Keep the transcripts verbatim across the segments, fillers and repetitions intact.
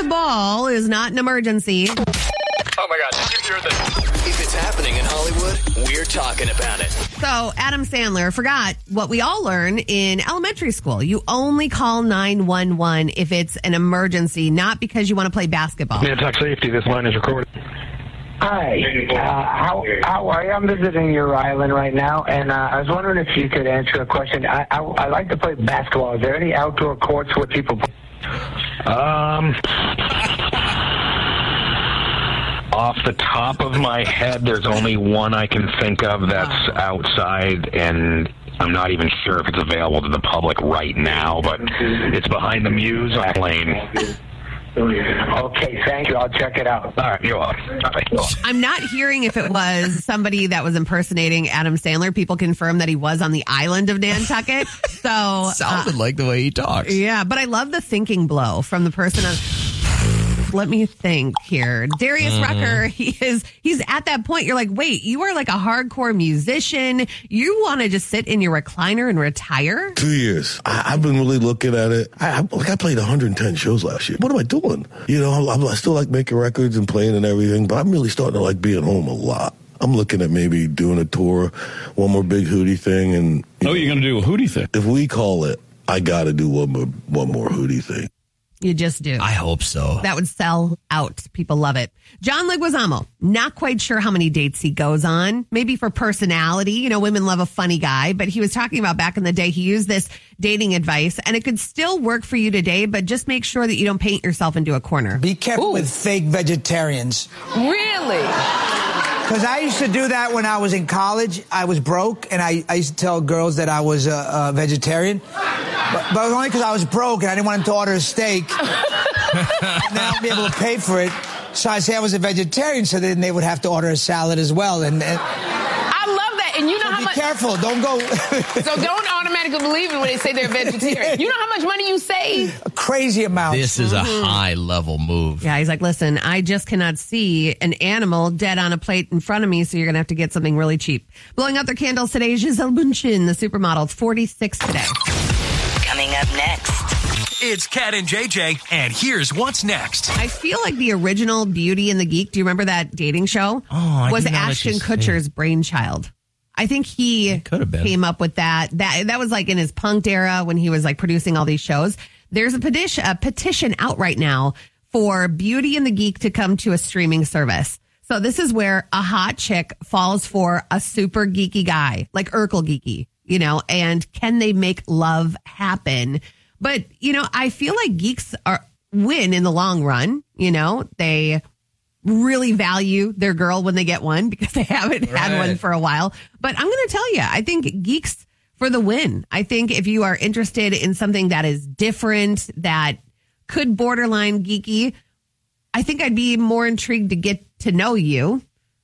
basketball is not an emergency. Oh, my God. Did you hear this? If it's happening in Hollywood, we're talking about it. So Adam Sandler forgot what we all learn in elementary school. You only call nine one one if it's an emergency, not because you want to play basketball. Nantucket Safety, this line is recorded. Hi, uh, how, how are you? I'm visiting your island right now, and uh, I was wondering if you could answer a question. I, I, I like to play basketball. Is there any outdoor courts where people play? Um, off the top of my head, there's only one I can think of that's outside, and I'm not even sure if it's available to the public right now, but it's behind the Muse Lane. Okay, thank you. I'll check it out. All right, you're welcome. Bye. I'm not hearing if it was somebody that was impersonating Adam Sandler. People confirmed that he was on the island of Nantucket. So sounded uh, like the way he talks. Yeah, but I love the thinking blow from the person on. Let me think here. Darius mm-hmm. Rucker, he is, he's at that point. You're like, wait, you are like a hardcore musician. You want to just sit in your recliner and retire? Two years. I, I've been really looking at it. I, I, like I played one hundred ten shows last year. What am I doing? You know, I'm, I still like making records and playing and everything, but I'm really starting to like being home a lot. I'm looking at maybe doing a tour, one more big Hootie thing. And you Oh, know, you're going to do a Hootie thing? If we call it, I got to do one more, one more Hootie thing. You just do. I hope so. That would sell out. People love it. John Leguizamo, not quite sure how many dates he goes on. Maybe for personality. You know, women love a funny guy. But he was talking about back in the day, he used this dating advice, and it could still work for you today, but just make sure that you don't paint yourself into a corner. Be careful Ooh. with fake vegetarians. Really? Because I used to do that when I was in college. I was broke, and I, I used to tell girls that I was a, a vegetarian. But, but it was only because I was broke, and I didn't want them to order a steak. And then I would be able to pay for it. So I say I was a vegetarian, so then they would have to order a salad as well. And, and I love that. And you know so how be much... Be careful. Don't go... So don't automatically believe it when they say they're vegetarian. You know how much money you save? A crazy amount. This is mm-hmm. a high-level move. Yeah, he's like, listen, I just cannot see an animal dead on a plate in front of me, so you're going to have to get something really cheap. Blowing out their candles today, Gisele Bündchen, the supermodel, forty-six today. Coming up next. It's Kat and J J, and here's what's next. I feel like the original Beauty and the Geek, do you remember that dating show? Oh, I was do know Ashton that you Kutcher's say. brainchild. I think he Could have been. came up with that. That that was like in his punked era when he was like producing all these shows. There's a petition, a petition out right now for Beauty and the Geek to come to a streaming service. So this is where a hot chick falls for a super geeky guy, like Urkel geeky, you know, and can they make love happen? But, you know, I feel like geeks are win in the long run. You know, they really value their girl when they get one because they haven't right. had one for a while. But I'm going to tell you, I think geeks for the win. I think if you are interested in something that is different, that could borderline geeky, I think I'd be more intrigued to get to know you.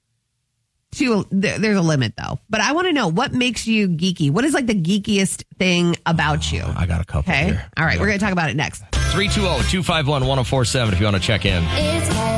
To there's a limit though, but I want to know what makes you geeky. What is like the geekiest thing about you? I got a couple Okay, here. all right, we're going to talk about it next. three two zero, two five one, one zero four seven if you want to check in. It's